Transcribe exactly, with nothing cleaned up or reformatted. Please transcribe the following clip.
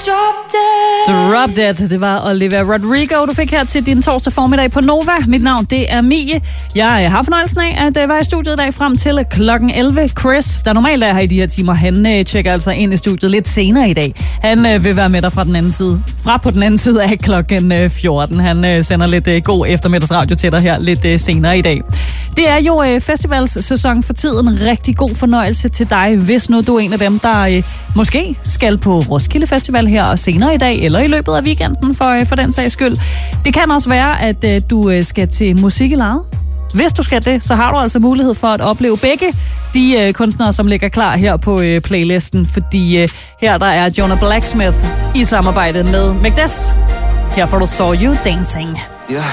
Drop Dead. Drop Dead, det var Olivia Rodrigo, du fik her til din torsdag formiddag på Nova. Mit navn, det er Mie. Jeg har fornøjelsen af at være i studiet i dag frem til klokken elleve. Chris, der normalt er her i de her timer, han tjekker altså ind i studiet lidt senere i dag. Han vil være med dig fra den anden side. Fra på den anden side af klokken fjorten. Han sender lidt god eftermiddagsradio til dig her lidt senere i dag. Det er jo festivalssæson for tiden. Rigtig god fornøjelse til dig, hvis nu du er en af dem, der måske skal på Roskilde Festival her senere i dag, eller i løbet af weekenden for, for den sags skyld. Det kan også være, at du skal til musik i lejet. Hvis du skal det, så har du altså mulighed for at opleve begge de øh, kunstnere, som ligger klar her på øh, playlisten. Fordi øh, her der er Jonah Blacksmith i samarbejde med Magdes. Her får du Saw You Dancing. Yeah.